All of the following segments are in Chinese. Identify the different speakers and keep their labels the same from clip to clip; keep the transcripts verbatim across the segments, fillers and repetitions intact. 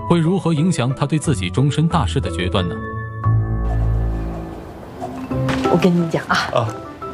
Speaker 1: 会如何影响他对自己终身大事的决断呢？
Speaker 2: 我跟你讲啊，啊，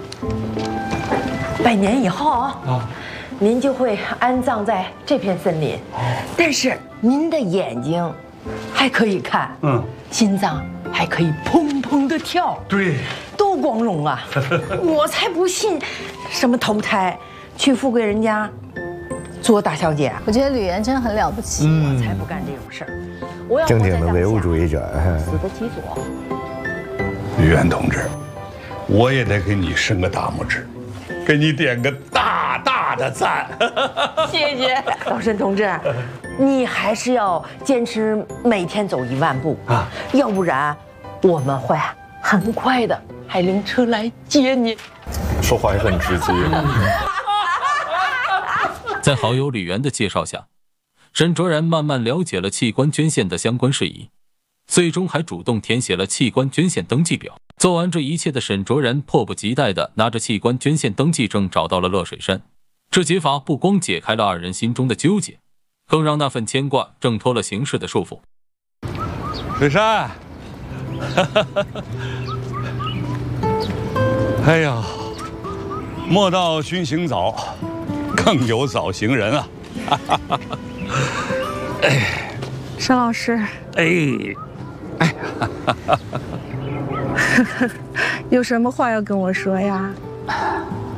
Speaker 2: 百年以后啊，啊，您就会安葬在这片森林，但是您的眼睛还可以看，嗯，心脏还可以砰砰的跳，
Speaker 3: 对，
Speaker 2: 多光荣啊！我才不信，什么投胎去富贵人家做大小姐。
Speaker 4: 我觉得吕岩真很了不起，
Speaker 2: 我才不干这种事儿。我要
Speaker 5: 正经的唯物主义者，
Speaker 2: 死得其所。
Speaker 3: 吕岩同志，我也得给你伸个大拇指，给你点个大大的赞。
Speaker 2: 谢谢老沈同志，你还是要坚持每天走一万步啊，要不然我们会很快的还领车来接你。
Speaker 5: 说话也很直接。
Speaker 1: 在好友李元的介绍下，沈卓然慢慢了解了器官捐献的相关事宜，最终还主动填写了器官捐献登记表。做完这一切的沈卓然迫不及待地拿着器官捐献登记证找到了乐水山。这解法不光解开了二人心中的纠结，更让那份牵挂挣脱了形式的束缚。
Speaker 3: 水山，哎呀，莫道熏行早，更有早行人啊！
Speaker 6: 哎，沈老师，
Speaker 3: 哎，哎，
Speaker 6: 有什么话要跟我说呀？